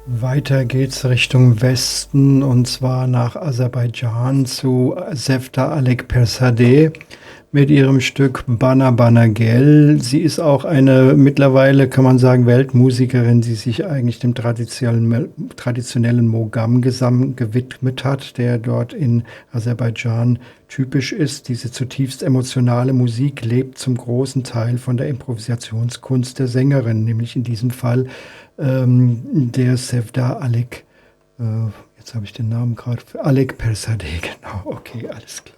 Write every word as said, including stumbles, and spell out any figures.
Weiter geht's Richtung Westen und zwar nach Aserbaidschan zu Sevda Alekperzadeh mit ihrem Stück Bana Bana Gel. Sie ist auch eine mittlerweile, kann man sagen, Weltmusikerin, die sich eigentlich dem traditionellen, traditionellen Mogam-Gesang gewidmet hat, der dort in Aserbaidschan typisch ist. Diese zutiefst emotionale Musik lebt zum großen Teil von der Improvisationskunst der Sängerin, nämlich in diesem Fall ähm, der Sevda Alek, äh, jetzt habe ich den Namen gerade, Alekperzadeh, genau, okay, alles klar.